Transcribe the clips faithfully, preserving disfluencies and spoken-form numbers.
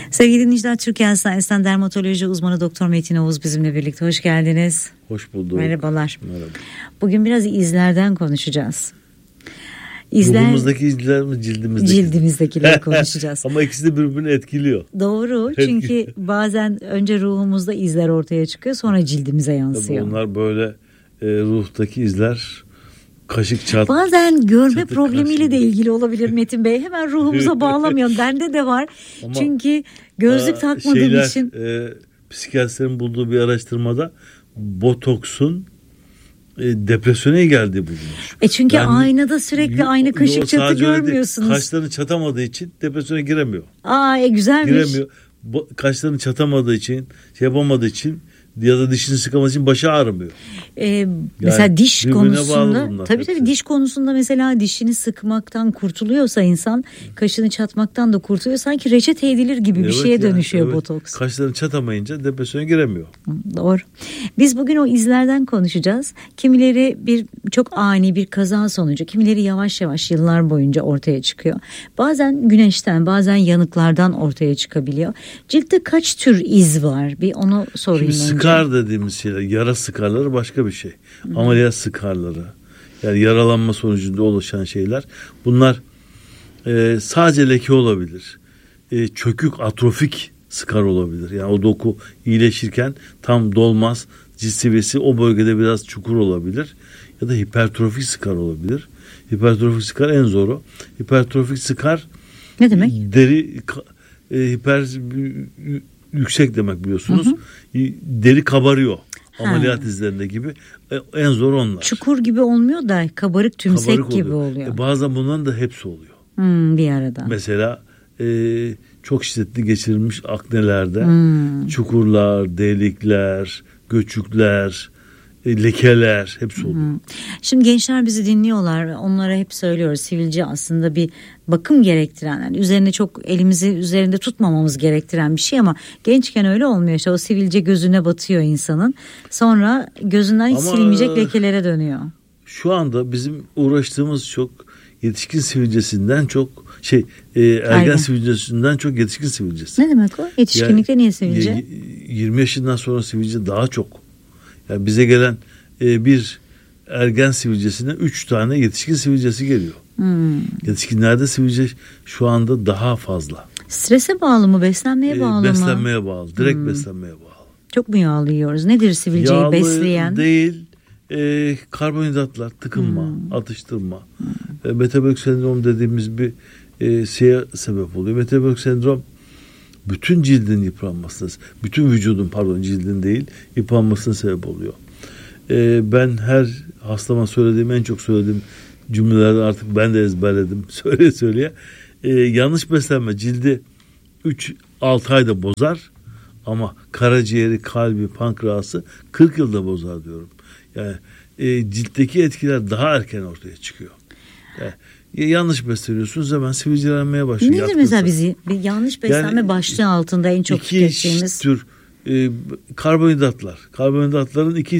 Sevgili dinleyiciler, Türkiye Hastanesi'nden dermatoloji uzmanı Doktor Metin Oğuz bizimle birlikte. Hoş geldiniz. Hoş bulduk. Merhabalar. Merhaba. Bugün biraz izlerden konuşacağız. İzler... Ruhumuzdaki izler mi, cildimizdeki? Cildimizdekileri konuşacağız. Ama ikisi de birbirini etkiliyor. Doğru, çünkü bazen önce ruhumuzda izler ortaya çıkıyor, sonra cildimize yansıyor. Tabii onlar böyle e, ruhtaki izler, kaşık çat. Bazen görme çatık problemiyle kaşık. de ilgili olabilir Metin Bey. Hemen ruhumuza bağlamıyorum. Bende de var. Ama, çünkü gözlük a, takmadığım şeyler, için. E, psikiyatristlerin bulduğu bir araştırmada botoksun e, depresyona geldiği bulunmuş. E çünkü yani, aynada sürekli yo, aynı kaşık yo, çatı görmüyorsunuz. Kaşlarını çatamadığı için depresyona giremiyor. Aa e, güzelmiş. Giremiyor. Bo, kaşlarını çatamadığı için, şey yapamadığı için ya da dişini sıkamadığı için başı ağrımıyor. Ee, yani mesela diş konusunda tabii hepsi. tabii diş konusunda mesela dişini sıkmaktan kurtuluyorsa insan, kaşını çatmaktan da kurtuluyor. Sanki reçete edilir gibi evet bir şeye yani, dönüşüyor evet. botoks. Kaşlarını çatamayınca depresyona giremiyor. Doğru. Biz bugün o izlerden konuşacağız. Kimileri bir çok ani bir kaza sonucu, kimileri yavaş yavaş yıllar boyunca ortaya çıkıyor. Bazen güneşten, bazen yanıklardan ortaya çıkabiliyor. Ciltte kaç tür iz var? Bir onu sorayım Şimdi önce. Sıkar dediğimiz şeyler, yara sıkarları başka bir şey. Hı. Ameliyat sıkarları, yani yaralanma sonucunda oluşan şeyler. Bunlar e, sadece leke olabilir. E, çökük, atrofik sıkar olabilir. Yani o doku iyileşirken tam dolmaz, cilt seviyesi o bölgede biraz çukur olabilir. Ya da hipertrofik sıkar olabilir. Hipertrofik sıkar en zoru. Hipertrofik sıkar ne demek? Deri e, hiper yüksek demek biliyorsunuz. Hı hı. Deri kabarıyor. Ameliyat ha. izlerinde gibi. E, en zor onlar. Çukur gibi olmuyor da kabarık tümsek kabarık gibi oluyor. oluyor. E, bazen bunların da hepsi oluyor. Hmm, bir arada. Mesela e, çok şiddetli geçirilmiş aknelerde hmm. çukurlar, delikler, göçükler, lekeler hepsi oluyor. Hı-hı. Şimdi gençler bizi dinliyorlar. Onlara hep söylüyoruz. Sivilce aslında bir bakım gerektiren, yani üzerine çok elimizi üzerinde tutmamamız gerektiren bir şey ama gençken öyle olmuyor. İşte o sivilce gözüne batıyor insanın. Sonra gözünden hiç ama silinmeyecek lekelere dönüyor. Şu anda bizim uğraştığımız çok yetişkin sivilcesinden çok şey e, ergen Aynen. sivilcesinden çok yetişkin sivilcesi. Ne demek o? Yetişkinlikte yani, niye sivilce? yirmi yaşından sonra sivilce daha çok. Yani bize gelen e, bir ergen sivilcesine üç tane yetişkin sivilcesi geliyor. Hmm. Yetişkinlerde sivilce şu anda daha fazla. Strese bağlı mı? Beslenmeye bağlı e, mı? Beslenmeye bağlı. Direkt hmm. beslenmeye bağlı. Çok mu yağlı yiyoruz? Nedir sivilceyi yağlı besleyen? Değil. E, karbonhidratlar, tıkınma, hmm. atıştırma. Hmm. E, metabolik sendrom dediğimiz bir e, şeye sebep oluyor. Metabolik sendrom bütün cildin yıpranmasına, bütün vücudun pardon cildin değil yıpranmasına sebep oluyor. Ee, ben her hastama söylediğim en çok söylediğim cümlelerden artık ben de ezberledim söyle söyleye. Ee, yanlış beslenme cildi üç altı ayda bozar ama karaciğeri, kalbi, pankreası kırk yılda bozar diyorum. Yani e, ciltteki etkiler daha erken ortaya çıkıyor. Yani, yanlış besleniyorsunuz hemen sivilcelenmeye başlıyor. Nedir mesela bizi bir yanlış beslenme yani, başlığı altında en çok tükettiğimiz? İki tür e, karbonhidratlar. Karbonhidratların iki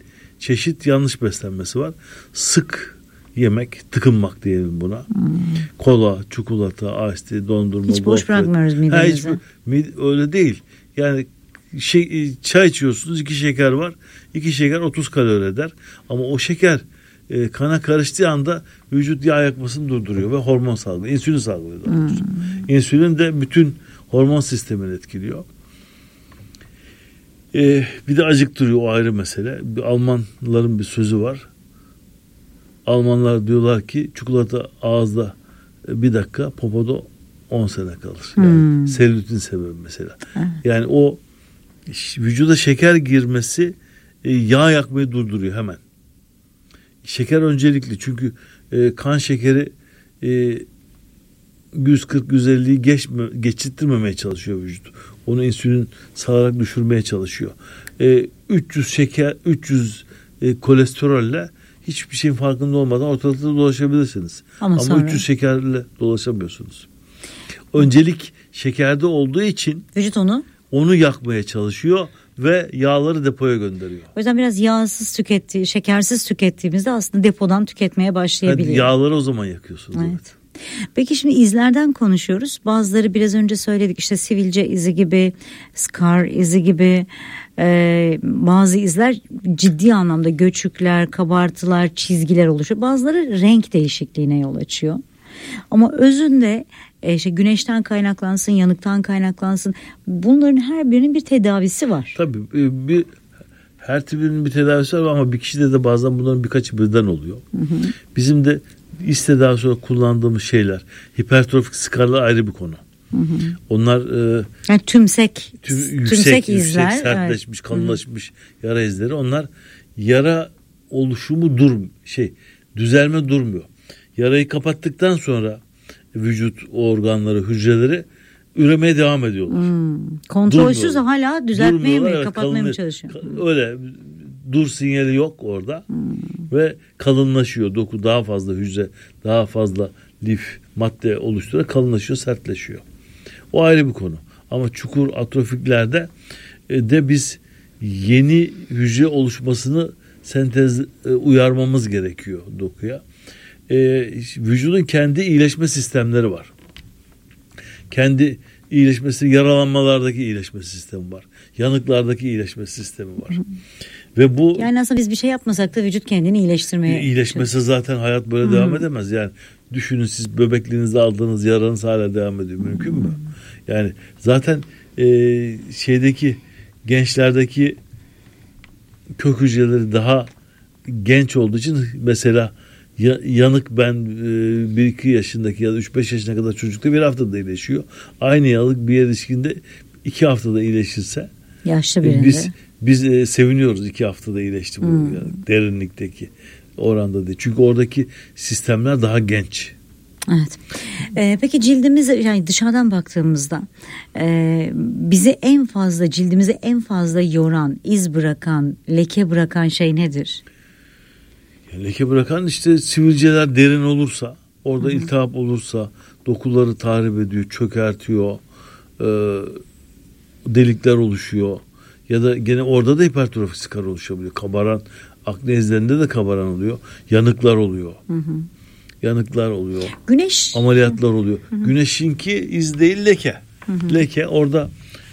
çeşit yanlış beslenmesi var. Sık yemek, tıkınmak diyelim buna. Hmm. Kola, çikolata, ice tea, dondurma, hiç boş bırakmıyoruz midemizi. Hiç, öyle değil. Yani şey, çay içiyorsunuz, iki şeker var. İki şeker otuz kalori eder. Ama o şeker E, kana karıştığı anda vücut yağ yakmasını durduruyor ve hormon salgılıyor. İnsülin salgılıyor. Hmm. İnsülin de bütün hormon sistemini etkiliyor. E, bir de acıktırıyor, o ayrı mesele. Bir Almanların bir sözü var. Almanlar diyorlar ki çikolata ağızda bir dakika, popoda on sene kalır. Yani hmm. selülitin sebebi mesela. Hmm. Yani o vücuda şeker girmesi e, yağ yakmayı durduruyor hemen. Şeker öncelikli çünkü e, kan şekeri e, yüz kırk yüz elliyi geçme, geçirttirmemeye çalışıyor vücut. Onu insülin salarak düşürmeye çalışıyor. E, üç yüz şeker, üç yüz e, kolesterolle hiçbir şeyin farkında olmadan ortalıkta dolaşabilirsiniz. Ama, Ama sonra... üç yüz şekerle dolaşamıyorsunuz. Öncelik şekerde olduğu için vücut onu onu yakmaya çalışıyor ve yağları depoya gönderiyor. O yüzden biraz yağsız tükettiği, şekersiz tükettiğimizde aslında depodan tüketmeye başlayabiliyor. Yani yağları o zaman yakıyorsunuz. Evet. Peki şimdi izlerden konuşuyoruz. Bazıları biraz önce söyledik, işte sivilce izi gibi, scar izi gibi, e, bazı izler ciddi anlamda göçükler, kabartılar, çizgiler oluşuyor. Bazıları renk değişikliğine yol açıyor. Ama özünde e, işte güneşten kaynaklansın, yanıktan kaynaklansın, bunların her birinin bir tedavisi var. Tabii bir her tipinin bir tedavisi var ama bir kişide de bazen bunların birkaçı birden oluyor. Hı hı. Bizim de iz tedavisi olarak kullandığımız şeyler, hipertrofik skarlar ayrı bir konu. Hı hı. Onlar e, yani tümsek, tüm, yüksek, tümsek yüksek, izler, sertleşmiş, evet. kalınlaşmış hı. yara izleri. Onlar yara oluşumu dur şey düzelme durmuyor. Yarayı kapattıktan sonra vücut organları, hücreleri üremeye devam ediyorlar. Hmm. Kontrolsüz hala düzeltmeye mi, evet, kapatmaya mı çalışıyor? Öyle dur sinyali yok orada. Hmm. Ve kalınlaşıyor. Doku daha fazla hücre, daha fazla lif madde oluşturarak kalınlaşıyor, sertleşiyor. O ayrı bir konu. Ama çukur atrofiklerde de biz yeni hücre oluşmasını sentez uyarmamız gerekiyor dokuya. Ee, vücudun kendi iyileşme sistemleri var. Kendi iyileşmesi, yaralanmalardaki iyileşme sistemi var. Yanıklardaki iyileşme sistemi var. Hı hı. Ve bu yani aslında biz bir şey yapmasak da vücut kendini iyileştirmeye iyileşmese çalışıyor. Zaten hayat böyle hı. devam edemez. Yani düşünün, siz bebekliğinizde aldığınız yaranız hala devam ediyor. Mümkün hı. mü? Yani zaten e, şeydeki gençlerdeki kök hücreleri daha genç olduğu için mesela Ya, yanık ben e, bir iki yaşındaki ya da üç beş yaşına kadar çocukta bir haftada iyileşiyor. Aynı yanık bir erişkinde iki haftada iyileşirse yaşlı birinde. E, biz biz e, seviniyoruz, iki haftada iyileşti bu hmm. yani, derinlikteki oranda değil. Çünkü oradaki sistemler daha genç. Evet. Ee, peki cildimiz, yani dışarıdan baktığımızda e, bizi en fazla, cildimizi en fazla yoran, iz bırakan, leke bırakan şey nedir? Leke bırakan işte sivilceler derin olursa, orada Hı-hı. iltihap olursa, dokuları tahrip ediyor, çökertiyor, e, delikler oluşuyor. Ya da gene orada da hipertrofik skar oluşabiliyor. Kabaran, akne izlerinde de kabaran oluyor. Yanıklar oluyor. Hı-hı. Yanıklar oluyor. Güneş. Ameliyatlar oluyor. Hı-hı. Güneşinki iz değil, leke. Hı-hı. Leke orada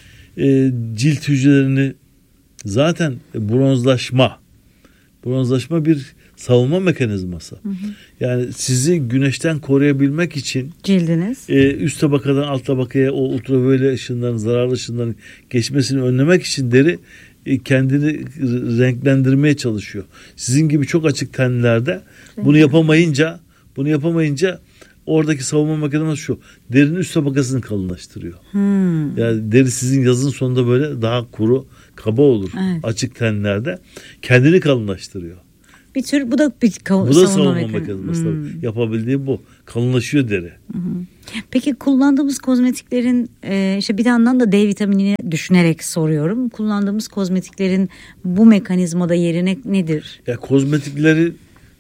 e, cilt hücrelerini zaten bronzlaşma. Bronzlaşma bir savunma mekanizması. Hı hı. Yani sizi güneşten koruyabilmek için cildiniz e, üst tabakadan alt tabakaya o ultraviyole ışınların, zararlı ışınların geçmesini önlemek için deri e, kendini renklendirmeye çalışıyor. Sizin gibi çok açık tenlerde bunu yapamayınca bunu yapamayınca oradaki savunma mekanizması şu: derinin üst tabakasını kalınlaştırıyor. Hmm. Yani deri sizin yazın sonunda böyle daha kuru, kaba olur. Evet. Açık tenlerde kendini kalınlaştırıyor. Bir tür bu da bir kav- bu da savunma, savunma mekanizması. Hmm. Yapabildiği bu. Kalınlaşıyor deri. Hmm. Peki kullandığımız kozmetiklerin e, işte bir yandan da D vitaminini düşünerek soruyorum. Kullandığımız kozmetiklerin bu mekanizmada yerine nedir? Ya kozmetikleri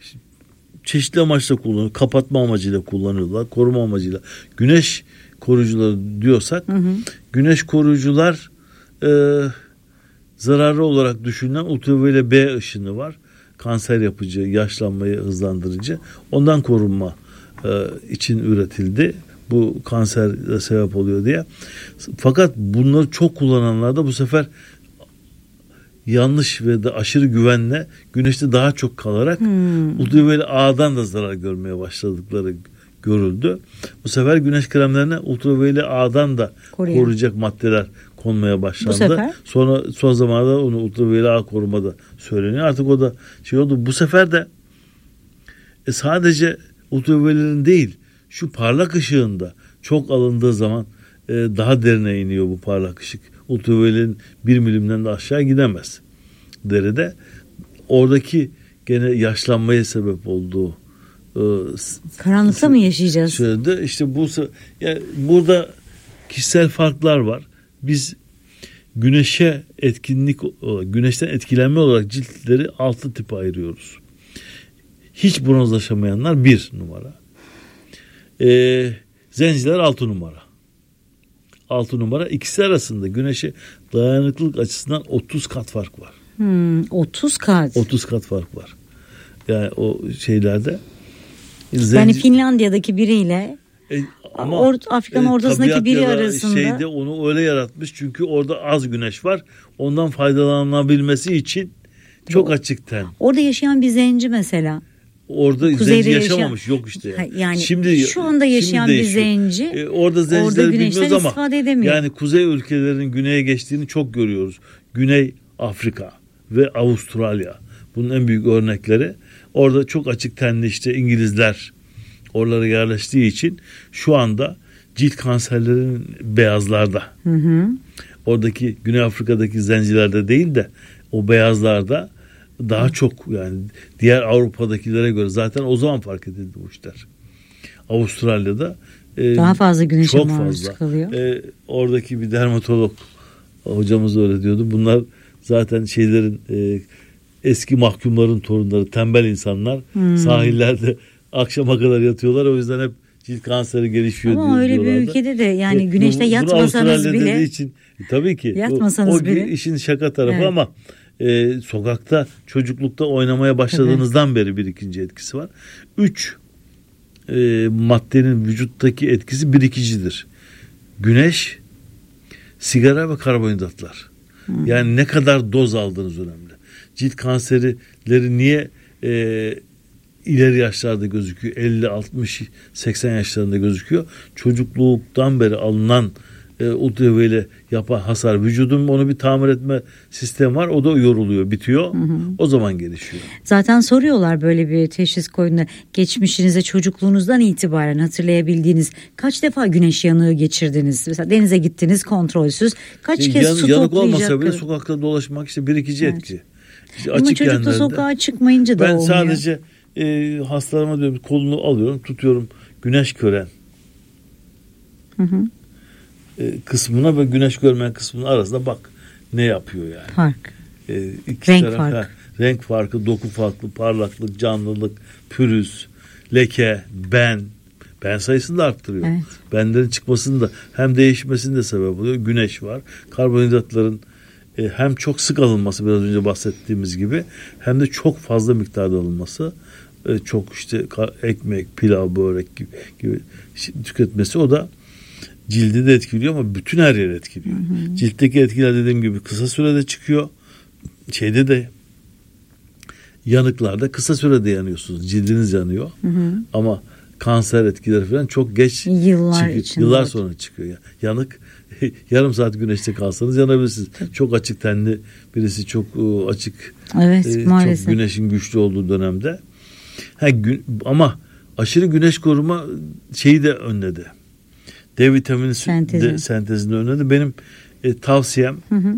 çeşitli amaçla kullanıyor. Kapatma amacıyla kullanıyorlar. Koruma amacıyla. Güneş koruyucuları diyorsak, hı hı. güneş koruyucular e, zararlı olarak düşünülen ultraviyole B ışını var. Kanser yapıcı, yaşlanmayı hızlandırıcı. Ondan korunma e, için üretildi. Bu kansere sebep oluyor diye. Fakat bunları çok kullananlarda bu sefer yanlış ve de aşırı güvenle güneşte daha çok kalarak hmm. ultraviyole A'dan da zarar görmeye başladıkları görüldü. Bu sefer güneş kremlerine ultraviyole A'dan da Koruyor. koruyacak maddeler konmaya başlandı. Bu sefer? Sonra son zamanlarda onu ultraviyole A korumada söyleniyor. Artık o da şey oldu. Bu sefer de e, sadece ultraviyolelerin değil, şu parlak ışığında çok alındığı zaman e, daha derine iniyor bu parlak ışık. Ultraviyolenin bir milimden de aşağı gidemez deride. Oradaki gene yaşlanmaya sebep olduğu e, karanlıkta mı yaşayacağız? Şöyle işte bu yani burada kişisel farklar var. Biz güneşe etkinlik, güneşten etkilenme olarak ciltleri altı tipe ayırıyoruz. Hiç bronzlaşamayanlar bir numara. Ee, zenciler altı numara. Altı numara. İkisi arasında güneşe dayanıklılık açısından otuz kat fark var. Hmm, otuz kat. otuz kat fark var. Yani o şeylerde Zenci, yani Finlandiya'daki biriyle e, ama Or- Afrika'nın e, ortasındaki biri ya da arasında şeyde onu öyle yaratmış çünkü orada az güneş var. Ondan faydalanabilmesi için çok o, açık ten. Orada yaşayan bir zenci mesela. Orada Kuzeyde zenci yaşayan, yaşamamış yok işte. Yani, yani şimdi şu anda yaşayan bir zenci e, orada zencileri bilmiyoruz ama yani kuzey ülkelerinin güneye geçtiğini çok görüyoruz. Güney Afrika ve Avustralya bunun en büyük örnekleri. Orada çok açık tenli işte İngilizler oralara yerleştiği için şu anda cilt kanserlerinin beyazlarda. Hı hı. Oradaki Güney Afrika'daki zencilerde değil de o beyazlarda daha çok yani diğer Avrupa'dakilere göre zaten o zaman fark edildi bu işler. Avustralya'da e, daha fazla güneşe çok maruz fazla. kalıyor. E, oradaki bir dermatolog hocamız öyle diyordu. Bunlar zaten şeylerin e, eski mahkumların torunları, tembel insanlar hmm. sahillerde akşama kadar yatıyorlar. O yüzden hep cilt kanseri gelişiyor diyorlar. Ama öyle bir ülkede de yani e, güneşte bu, yatmasanız bile için, e, tabii ki yatmasanız o, o bile işin şaka tarafı evet. Ama e, sokakta çocuklukta oynamaya başladığınızdan evet. beri bir ikinci etkisi var. Üç e, maddenin vücuttaki etkisi birikicidir. Güneş, sigara ve karbonhidratlar. Hmm. Yani ne kadar doz aldığınız önemli. Cilt kanserileri niye e, ileri yaşlarda gözüküyor? elli, altmış, seksen yaşlarında gözüküyor. Çocukluktan beri alınan e, ultraviyole yapan hasar, vücudun onu bir tamir etme sistemi var. O da yoruluyor, bitiyor. Hı hı. O zaman gelişiyor. Zaten soruyorlar böyle bir teşhis koyduğunda geçmişinize çocukluğunuzdan itibaren hatırlayabildiğiniz kaç defa güneş yanığı geçirdiniz? Mesela denize gittiniz kontrolsüz. Kaç yani kez yan, su yanık toplayacak? Yanık olmasa bile sokakta dolaşmak işte birikici evet. etki. İşte ama çocukta sokağa çıkmayınca da ben olmuyor. Ben sadece e, hastalarıma diyorum kolunu alıyorum, tutuyorum güneş gören hı hı. E, kısmına ve güneş görmeyen kısmının arasında bak ne yapıyor yani. Fark. E, iki renk taraf, farkı. Ha, renk farkı, doku farklı, parlaklık, canlılık, pürüz, leke, ben. Ben sayısını da arttırıyor. Evet. Benlerin çıkmasını da hem değişmesini de sebep oluyor. Güneş var. Karbonhidratların e, hem çok sık alınması biraz önce bahsettiğimiz gibi hem de çok fazla miktarda alınması. E, çok işte ekmek, pilav, börek gibi, gibi tüketmesi o da cildi de etkiliyor ama bütün her yeri etkiliyor. Hı hı. Ciltteki etkiler dediğim gibi kısa sürede çıkıyor. Şeyde de yanıklarda kısa sürede yanıyorsunuz. Cildiniz yanıyor. Hı hı. Ama kanser etkileri falan çok geç yıllar çıkıyor. içinde. Yıllar sonra çıkıyor. Yanık yarım saat güneşte kalsanız yanabilirsiniz. Tabii. Çok açık tenli birisi çok açık evet, e, maalesef. çok güneşin güçlü olduğu dönemde. Ha, gün, ama aşırı güneş koruma şeyi de önledi. D vitamini Sentezi. de, sentezini önledi. Benim e, tavsiyem hı hı.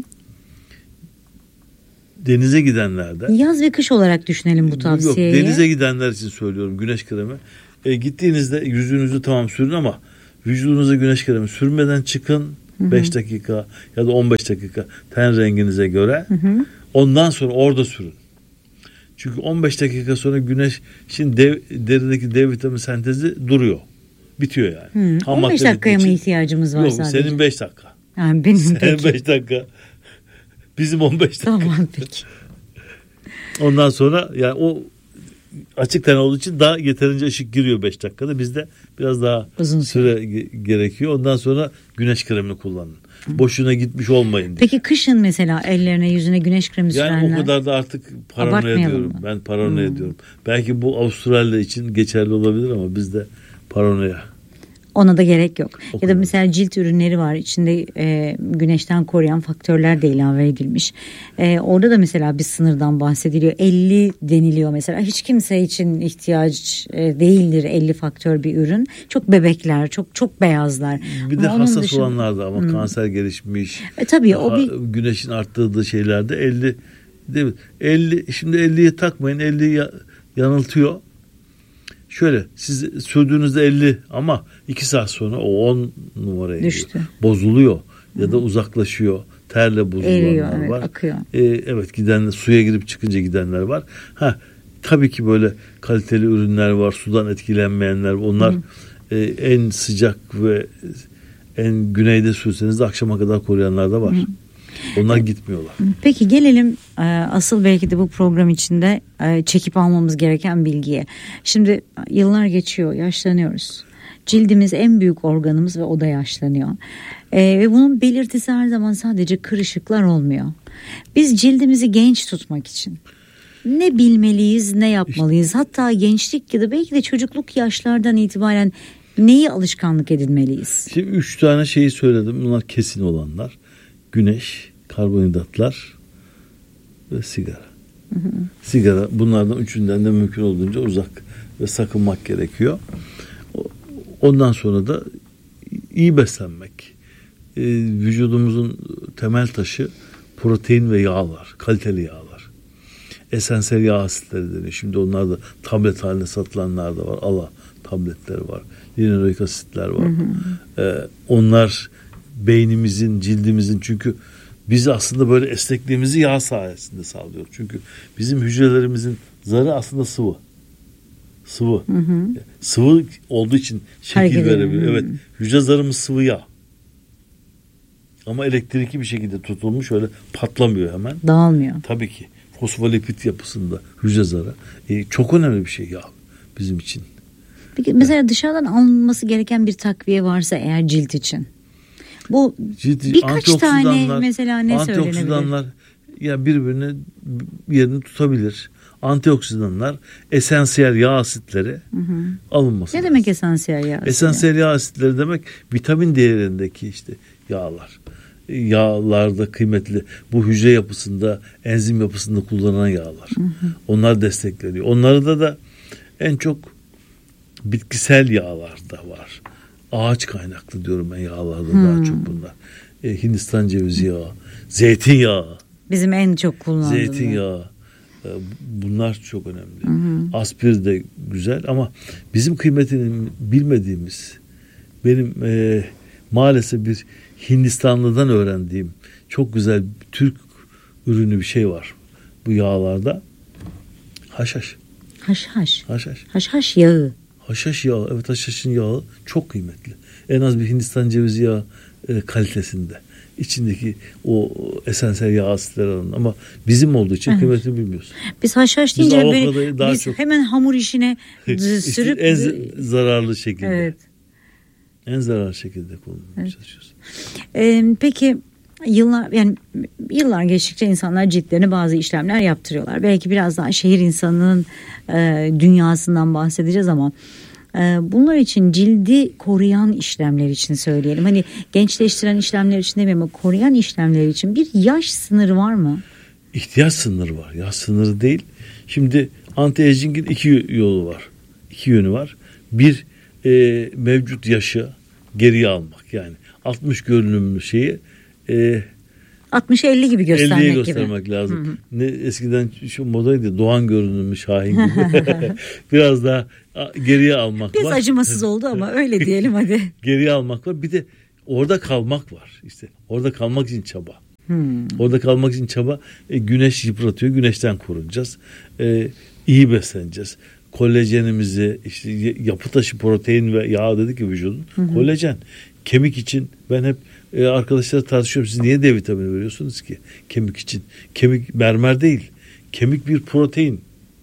denize gidenlerde. Yaz ve kış olarak düşünelim bu tavsiyeyi. Yok, denize gidenler için söylüyorum güneş kremi. E, gittiğinizde yüzünüzü tamam sürün ama vücudunuza güneş kremi sürmeden çıkın. beş dakika ya da on beş dakika ten renginize göre. Hı hı. Ondan sonra orada sürün. Çünkü on beş dakika sonra güneşin dev, derideki D vitamini sentezi duruyor. Bitiyor yani. Hmm, on beş dakikaya mı ihtiyacımız var? Yok, sadece? Senin beş dakika. Yani benim senin peki. beş dakika. Bizim on beş dakika. Tamam peki. Ondan sonra yani o açık ten olduğu için daha yeterince ışık giriyor beş dakikada. Bizde biraz daha uzun süre, süre gerekiyor. Ondan sonra güneş kremini kullanın. Hı. Boşuna gitmiş olmayın diye. Peki kışın mesela ellerine yüzüne güneş kremi sürenler? Yani o kadar da artık paranoya ediyorum. Mı? Ben paranoya hmm. ediyorum. Belki bu Avustralya için geçerli olabilir ama bizde paranoya. Ona da gerek yok. O ya kadar. da mesela cilt ürünleri var. İçinde e, güneşten koruyan faktörler de ilave edilmiş. E, orada da mesela bir sınırdan bahsediliyor. elli deniliyor mesela. Hiç kimse için ihtiyaç e, değildir elli faktör bir ürün. Çok bebekler, çok çok beyazlar. Bir ama de hassas dışında, olanlarda ama hmm. kanser gelişmiş. E, tabii o bir güneşin arttığı şeylerde elli değil mi? elli şimdi elliye takmayın. elli ya, yanıltıyor. Şöyle siz sürdüğünüzde elli ama iki saat sonra o on numaraya düştü. Bozuluyor ya Hı. da uzaklaşıyor. Terle bozulanlar evet, var. Akıyor. Ee, evet gidenler suya girip çıkınca gidenler var. Ha tabii ki böyle kaliteli ürünler var. Sudan etkilenmeyenler. Onlar e, en sıcak ve en güneyde sürseniz de akşama kadar koruyanlar da var. Hı. Onlar gitmiyorlar. Peki gelelim e, asıl belki de bu program içinde e, çekip almamız gereken bilgiye. Şimdi yıllar geçiyor, yaşlanıyoruz. Cildimiz en büyük organımız ve o da yaşlanıyor. E, ve bunun belirtisi her zaman sadece kırışıklar olmuyor. Biz cildimizi genç tutmak için ne bilmeliyiz, ne yapmalıyız? Hatta gençlik ya da belki de çocukluk yaşlardan itibaren neyi alışkanlık edinmeliyiz? Şimdi üç tane şeyi söyledim. Bunlar kesin olanlar. Güneş, karbonhidratlar ve sigara. Hı hı. Sigara, bunlardan üçünden de mümkün olduğunca uzak ve sakınmak gerekiyor. Ondan sonra da iyi beslenmek. Ee, vücudumuzun temel taşı protein ve yağlar, kaliteli yağlar. Esansiyel yağ asitleri deniyor. Şimdi onlar da tablet halinde satılanlar da var. Ala tabletleri var. Linoleik asitler var. Hı hı. Ee, onlar beynimizin, cildimizin, çünkü biz aslında böyle esnekliğimizi yağ sayesinde sağlıyor. Çünkü bizim hücrelerimizin zarı aslında sıvı. Sıvı. Hı hı. Sıvı olduğu için şekil verebiliyor. Evet. Hücre zarımız sıvı yağ. Ama elektrikli bir şekilde tutulmuş, öyle patlamıyor hemen. Dağılmıyor. Tabii ki. Fosfolipid yapısında hücre zarı. E, çok önemli bir şey yağ bizim için. Peki mesela evet. Dışarıdan alınması gereken bir takviye varsa eğer cilt için. Bu cilt, birkaç tane mesela ne söylenebilir? Antioksidanlar ya birbirine yerini tutabilir. Antioksidanlar, esansiyel yağ asitleri hı hı. alınması. Ne lazım. demek esansiyel yağ asitleri? Esansiyel yağ asitleri demek vitamin değerindeki işte yağlar. Yağlarda kıymetli, bu hücre yapısında, enzim yapısında kullanılan yağlar. Hı hı. Onlar destekleniyor. Onlarda da en çok bitkisel yağlar da var. Ağaç kaynaklı diyorum ben yağlarda hmm. daha çok bunlar. E, Hindistan cevizi yağı, zeytinyağı. Bizim en çok kullandığımız. Zeytinyağı. E, bunlar çok önemli. Hmm. Aspir de güzel ama bizim kıymetini bilmediğimiz, benim e, maalesef bir Hindistanlı'dan öğrendiğim çok güzel Türk ürünü bir şey var bu yağlarda. Haşhaş. Haşhaş. Haşhaş. Haşhaş yağı. Haşhaş yağı, evet, haşhaşın yağı çok kıymetli. En az bir Hindistan cevizi yağı e, kalitesinde. İçindeki o esansiyel yağ asitleri alın. Ama bizim olduğu için evet. kıymetini bilmiyoruz. Biz haşhaş deyince böyle, biz çok... hemen hamur işine sürüp en zararlı şekilde. Evet. En zararlı şekilde kullanmaya evet. çalışıyoruz. Ee, peki yıllar yani yıllar geçtikçe insanlar ciltlerine bazı işlemler yaptırıyorlar. Belki biraz daha şehir insanının e, dünyasından bahsedeceğiz ama e, bunlar için cildi koruyan işlemler için söyleyelim. Hani gençleştiren işlemler için demeyeyim ama koruyan işlemler için bir yaş sınırı var mı? İhtiyaç sınırı var. Yaş sınırı değil. Şimdi anti-aging'in iki yolu var. İki yönü var. Bir e, mevcut yaşı geriye almak. Yani altmış görünümlü şeyi e, altmış elli gibi göstermek elliye gibi. göstermek lazım. Hı hı. Ne eskiden şu modaydı, Doğan görünümlü Şahin gibi. Biraz daha geriye almak Biraz var. Biraz acımasız oldu ama öyle diyelim hadi. Geriye almak var. Bir de orada kalmak var. İşte orada kalmak için çaba. Hmm. Orada kalmak için çaba. E, güneş yıpratıyor. Güneşten korunacağız. E, iyi besleneceğiz. Kolajenimizi, işte yapı taşı, protein ve yağ dedik ki vücudun. Hı hı. Kolajen. Kemik için ben hep e, arkadaşlar tartışıyorum. Siz niye D vitamini veriyorsunuz ki kemik için? Kemik mermer değil. Kemik bir protein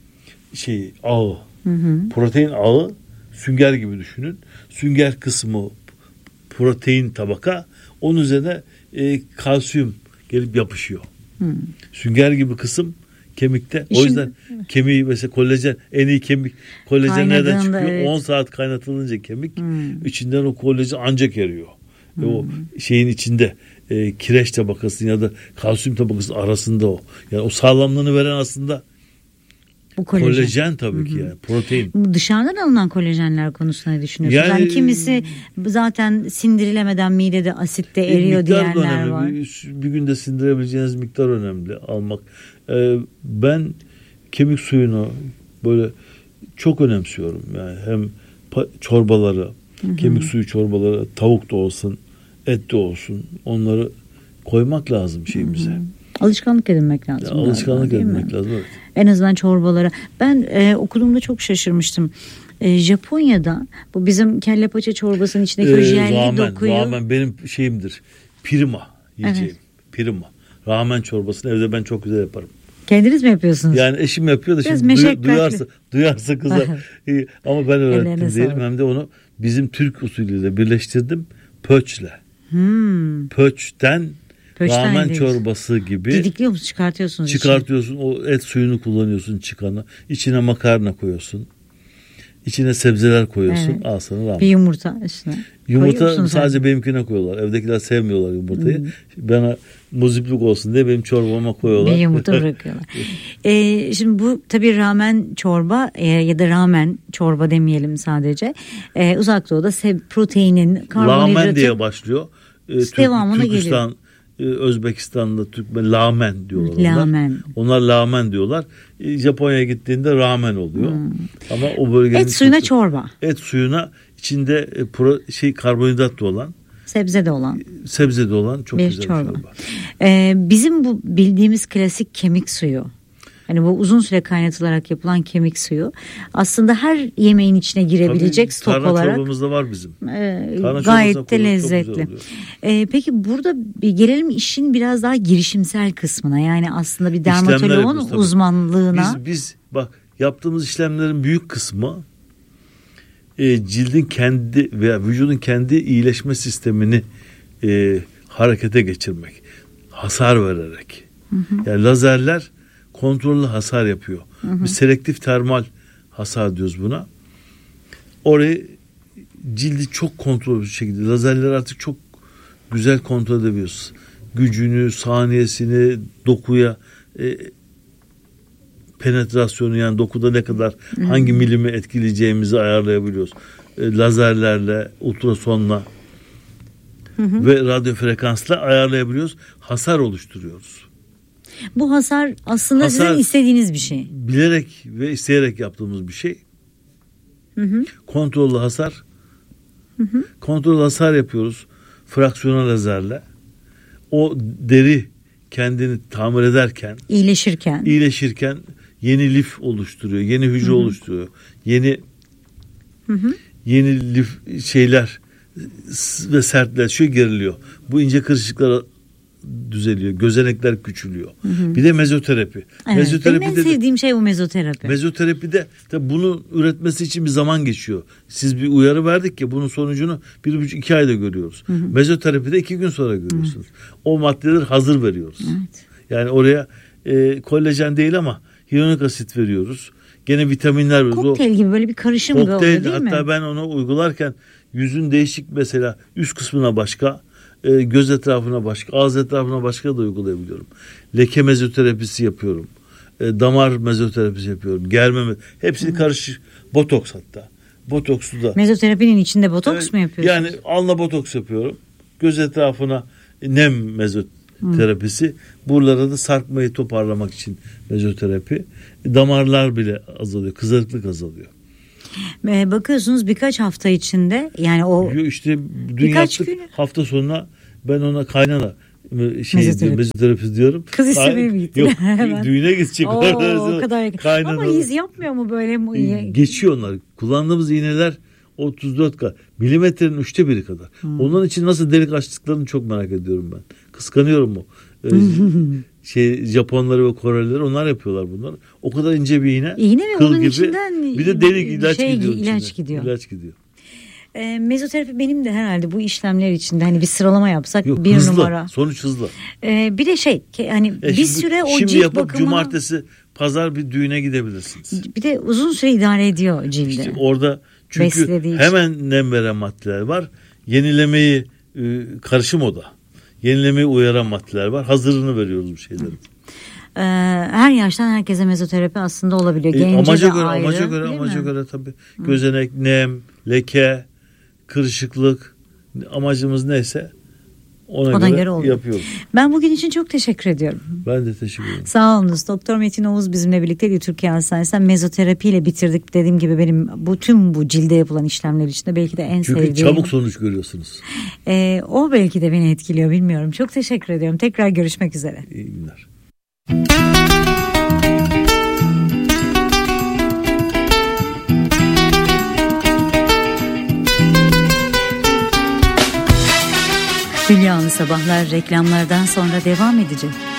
şey ağı. Hı hı. Protein ağı, sünger gibi düşünün. Sünger kısmı protein tabaka. Onun üzerine e, kalsiyum gelip yapışıyor. Hı. Sünger gibi kısım kemikte. İşin, o yüzden kemiği mesela kolajen, en iyi kemik kolajen nereden çıkıyor? Evet. on saat kaynatılınca kemik hmm. içinden o kolajen ancak eriyor. Hmm. Ve o şeyin içinde e, kireç tabakası ya da kalsiyum tabakası arasında o. Yani o sağlamlığını veren aslında bu kolajen. Kolajen tabii ki, yani protein. Dışarıdan alınan kolajenler konusunda ne düşünüyorsunuz? Yani, yani kimisi zaten sindirilemeden midede asitte eriyor diyenler var. Bir, bir günde sindirebileceğiniz miktar önemli almak. Ee, ben kemik suyunu böyle çok önemsiyorum. Yani hem pa- çorbaları, hı hı. kemik suyu çorbaları, tavuk da olsun, et de olsun, onları koymak lazım şeyimize. Hı hı. Alışkanlık edinmek lazım. Ya, alışkanlık galiba, edinmek lazım, evet. En azından çorbalara. Ben e, okuduğumda çok şaşırmıştım. E, Japonya'da bu bizim kelle paça çorbasının içindeki ee, jelli ramen, dokuyu. Ramen benim şeyimdir. Prima yiyeceğim. Evet. Prima. Ramen çorbasını evde ben çok güzel yaparım. Kendiniz mi yapıyorsunuz? Yani eşim yapıyor da biraz şimdi duy, duyarsa, duyarsa kızar. Ama ben öğrettim diyelim. Hem de onu bizim Türk usulüyle birleştirdim. Pöçle. Hmm. Pöçten Pöçten ramen değil. Çorbası gibi. Didikliyor musun? Çıkartıyorsunuz. Çıkartıyorsun. Için. O et suyunu kullanıyorsun çıkanı. İçine makarna koyuyorsun. İçine sebzeler koyuyorsun. Evet. Al sana ramen. Bir yumurta üstüne. Yumurta sadece sen? Benimkine koyuyorlar. Evdekiler sevmiyorlar yumurtayı. Hmm. Bana muziplik olsun diye benim çorbama koyuyorlar. Bir yumurta bırakıyorlar. ee, şimdi bu tabii ramen çorba e, ya da ramen çorba demeyelim sadece. E, Uzak Doğu'da se- proteinin, karbonhidratın. Lamen diye başlıyor. E, devamına Türk, Türkistan, geliyor. Özbekistan'da Türkmen lamen diyorlar. Lamen. Onlar, onlar lamen diyorlar. E, Japonya'ya gittiğinde ramen oluyor. Hmm. Ama o bölgenin et suyuna kültürü, çorba. Et suyuna içinde e, pro, şey karbonhidrat da olan. Sebze de olan. Sebze de olan çok bir güzel çorba. bir çorba. Ee, bizim bu bildiğimiz klasik kemik suyu. Hani bu uzun süre kaynatılarak yapılan kemik suyu aslında her yemeğin içine girebilecek tabii, stok olarak. Tarhana çorbamız da var bizim. E, gayet de lezzetli. E, peki burada bir gelelim işin biraz daha girişimsel kısmına. Yani aslında bir dermatoloğun uzmanlığına. Biz, biz bak yaptığımız işlemlerin büyük kısmı e, cildin kendi veya vücudun kendi iyileşme sistemini e, harekete geçirmek. Hasar vererek. Hı hı. Yani lazerler kontrollü hasar yapıyor. Hı hı. Biz selektif termal hasar diyoruz buna. Orayı cildi çok kontrollü bir şekilde lazerler artık çok güzel kontrol edebiliyoruz. Gücünü, saniyesini, dokuya e, penetrasyonu yani dokuda ne kadar hı hı. hangi milimi etkileyeceğimizi ayarlayabiliyoruz. E, lazerlerle, ultrasonla hı hı. ve radyo frekansla ayarlayabiliyoruz. Hasar oluşturuyoruz. Bu hasar aslında hasar, sizin istediğiniz bir şey. Bilerek ve isteyerek yaptığımız bir şey. Hı hı. Kontrollü hasar. Hı hı. Kontrollü hasar yapıyoruz. Fraksiyonel lazerle. O deri kendini tamir ederken, iyileşirken, iyileşirken yeni lif oluşturuyor, yeni hücre hı hı. oluşturuyor. Yeni hı hı. yeni lif şeyler ve sertleşiyor, geriliyor. Bu ince kırışıklar düzeliyor. Gözenekler küçülüyor. Hı hı. Bir de mezoterapi. Evet, mezoterapi benim en sevdiğim şey bu mezoterapi. Mezoterapide de bunu üretmesi için bir zaman geçiyor. Siz bir uyarı verdik ya bunun sonucunu bir buçuk iki ayda görüyoruz. Hı hı. Mezoterapide iki gün sonra görüyorsunuz. Hı. O maddeleri hazır veriyoruz. Evet. Yani oraya e, kolajen değil ama hyaluronik asit veriyoruz. Gene vitaminler veriyoruz. Kokteyl gibi böyle bir karışım kokteyl, oluyor değil hatta mi? Hatta ben onu uygularken yüzün değişik mesela üst kısmına başka, e, göz etrafına başka, ağız etrafına başka da uygulayabiliyorum. Leke mezoterapisi yapıyorum. E, damar mezoterapisi yapıyorum. Germe hepsini karışık. Botoks hatta. Botoksu da. Mezoterapinin içinde botoks evet, mu yapıyorsunuz? Yani alnına botoks yapıyorum. Göz etrafına nem mezoterapisi. Hı. Buralara da sarkmayı toparlamak için mezoterapi. Damarlar bile azalıyor. Kızarıklık azalıyor. Ee, bakıyorsunuz birkaç hafta içinde yani o işte dün yaptık gün... hafta sonuna ben ona kaynana şey Mezoterapi. Mezoterapi diyorum. Kız istemeye mi gitti? Yok düğüne gidecek. Oo, o kadar. Kaynana. Ama iz yapmıyor mu böyle mi? Geçiyor onlar. Kullandığımız iğneler otuz dört K milimetrenin üçte biri kadar. Hmm. Onun için nasıl delik açtıklarını çok merak ediyorum ben. Kıskanıyorum o. Ee, şey Japonları ve Korelileri onlar yapıyorlar bunları. O kadar ince bir iğne. İğne mi? Onun gibi. içinden bir de delik ilaç şey, gidiyor. ilaç gidiyor. İlaç gidiyor. E, mezoterapi benim de herhalde bu işlemler içinde hani bir sıralama yapsak Yok, bir hızlı, numara. Sonuç hızlı. E, bir de şey hani e, bir şimdi, süre o şimdi cilt yapıp bakımına. Cumartesi pazar bir düğüne gidebilirsiniz. Bir de uzun süre idare ediyor cilde. İşte orada çünkü hemen nem veren maddeler var. Yenilemeyi e, karışım o da. Yenilemeyi uyaran maddeler var. Hazırını veriyoruz bu şeylerin. Ee, her yaştan herkese mezoterapi aslında olabiliyor. Gence e, amaca de göre, ayrı. Amaca göre, amaca göre tabii. Gözenek, nem, leke, kırışıklık amacımız neyse ona, ona göre, göre yapıyoruz. Ben bugün için çok teşekkür ediyorum. Ben de teşekkür ederim. Sağ olunuz. Doktor Metin Oğuz bizimle birlikteydi. Türkiye Hastanesi'nden mezoterapiyle bitirdik. Dediğim gibi benim bu tüm bu cilde yapılan işlemler içinde belki de en Çünkü sevdiğim. Çünkü çabuk sonuç görüyorsunuz. Ee, o belki de beni etkiliyor bilmiyorum. Çok teşekkür ediyorum. Tekrar görüşmek üzere. İyi günler. Hülya Sabahlar reklamlardan sonra devam edecek.